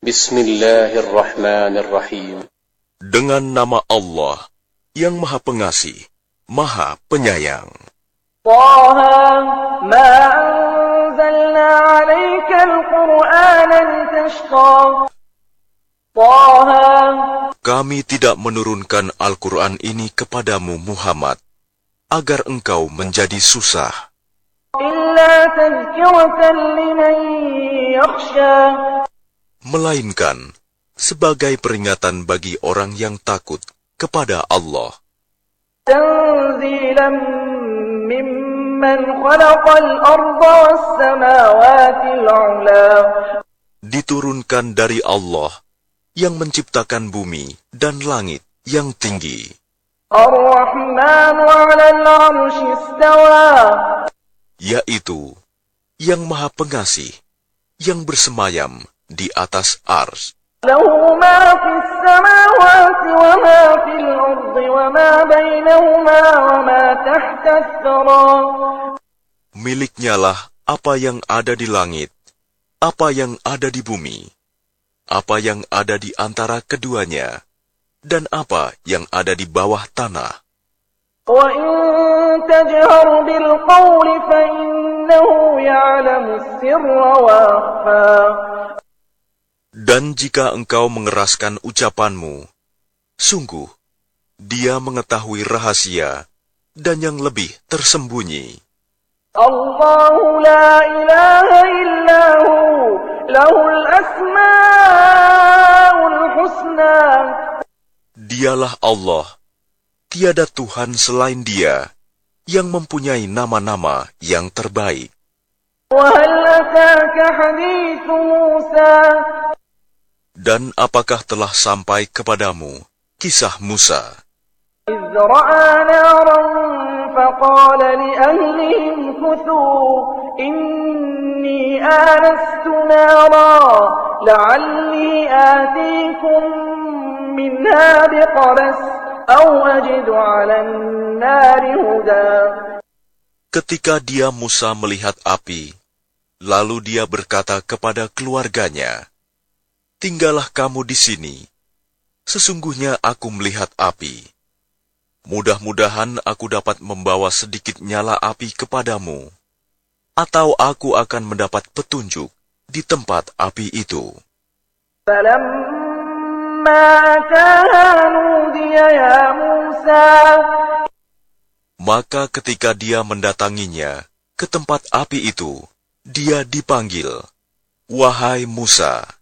Bismillahirrahmanirrahim. Dengan nama Allah yang Maha Pengasih, Maha Penyayang. Taha, ma anzalna 'alaika al-Qur'ana litashqa. Taha, Kami tidak menurunkan Al-Quran ini kepadamu, Muhammad, agar engkau menjadi susah. illa tadhkiratan liman yakhsha. Melainkan sebagai peringatan bagi orang yang takut kepada Allah. Tanzilan mimman khalaqal arda was samawati al-'ula. Diturunkan dari Allah yang menciptakan bumi dan langit yang tinggi. Ar-Rahmanu 'alal 'arsy istawa. Yaitu yang Maha Pengasih, yang bersemayam di atas ars. Lahu ma fis samawati wa ma fil ardi wa ma bainahuma wa ma tahta ath-thara. Miliknya lah apa yang ada di langit, apa yang ada di bumi, apa yang ada di antara keduanya, dan apa yang ada di bawah tanah. Wa in tajhar bil qawli fa innahu ya'lamu as-sirra wa akhfa. Dan jika engkau mengeraskan ucapanmu, sungguh, Dia mengetahui rahasia dan yang lebih tersembunyi. Allahu la ilaha illa hu, lahul asma'ul husna. Dialah Allah, tiada Tuhan selain Dia, yang mempunyai nama-nama yang terbaik. Wa hal ataka hadithu Musa. Dan apakah telah sampai kepadamu kisah Musa? إذ رأى نارا فقال لأهلهم كثوا إني آنست نارا لعلي آتيكم منها بقبس أو أجد على النار هدى. Ketika dia Musa melihat api, lalu dia berkata kepada keluarganya, "Tinggallah kamu di sini. Sesungguhnya aku melihat api. Mudah-mudahan aku dapat membawa sedikit nyala api kepadamu, atau aku akan mendapat petunjuk di tempat api itu." فلما أتاها نودي يا موسى. Maka ketika dia mendatanginya ke tempat api itu, dia dipanggil, "Wahai Musa."